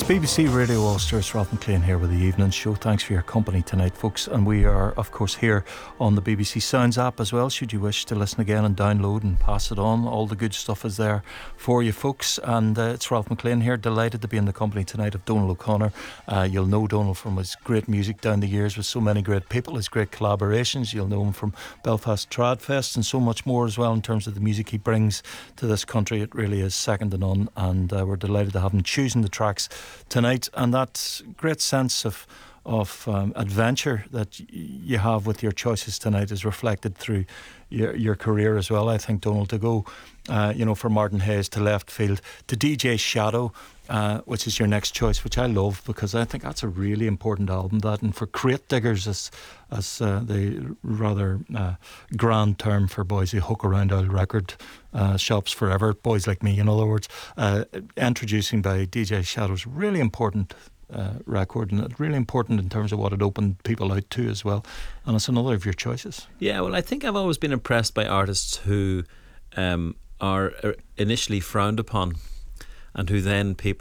BBC Radio Ulster. It's Ralph McLean here with the evening show. Thanks for your company tonight, folks. And we are, of course, here on the BBC Sounds app as well, should you wish to listen again and download and pass it on. All the good stuff is there for you, folks. And it's Ralph McLean here, delighted to be in the company tonight of Donal O'Connor. You'll know Donal from his great music down the years with so many great people, his great collaborations. You'll know him from Belfast Trad Fest and so much more as well in terms of the music he brings to this country. It really is second to none, and we're delighted to have him choosing the tracks tonight, and that great sense of adventure that you have with your choices tonight is reflected through your career as well. I think, Donal, to go for Martin Hayes to left field, to DJ Shadow, which is your next choice, which I love because I think that's a really important album, that, and for crate diggers, as the rather grand term for boys who hook around old record shops forever, boys like me in other words, introducing by DJ Shadow's really important record, and it's really important in terms of what it opened people out to as well, and it's another of your choices. Yeah, well, I think I've always been impressed by artists who are initially frowned upon and who then people